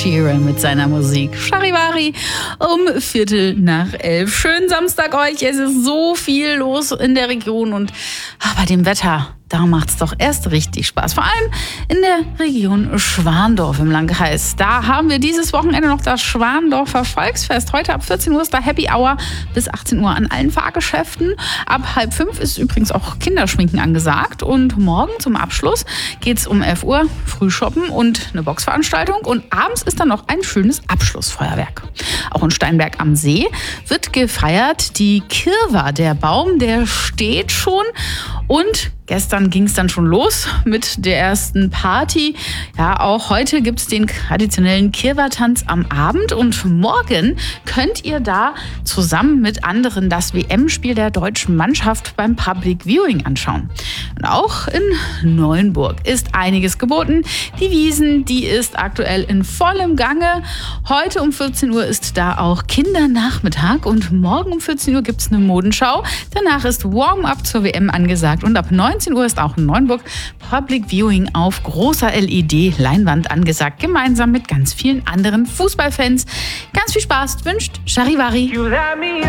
Sheeran mit seiner Musik Charivari um 11:15. Schönen Samstag euch. Es ist so viel los in der Region und bei dem Wetter, da macht's doch erst richtig Spaß. Vor allem in der Region Schwandorf im Landkreis. Da haben wir dieses Wochenende noch das Schwandorfer Volksfest. Heute ab 14 Uhr ist da Happy Hour bis 18 Uhr an allen Fahrgeschäften. Ab 4:30 ist übrigens auch Kinderschminken angesagt. Und morgen zum Abschluss geht's um 11 Uhr Frühshoppen und eine Boxveranstaltung. Und abends ist dann noch ein schönes Abschlussfeuerwerk. Auch in Steinberg am See wird gefeiert. Die Kirwa, der Baum, der steht schon. Und gestern ging es dann schon los mit der ersten Party. Ja, auch heute gibt es den traditionellen Kirwa-Tanz am Abend. Und morgen könnt ihr da zusammen mit anderen das WM-Spiel der deutschen Mannschaft beim Public Viewing anschauen. Und auch in Neuenburg ist einiges geboten. Die Wiesn, die ist aktuell in vollem Gange. Heute um 14 Uhr ist da auch Kindernachmittag. Und morgen um 14 Uhr gibt es eine Modenschau. Danach ist Warm-up zur WM angesagt. Und ab 19 Uhr ist auch in Neuenburg Public Viewing auf großer LED-Leinwand angesagt, gemeinsam mit ganz vielen anderen Fußballfans. Ganz viel Spaß wünscht Charivari.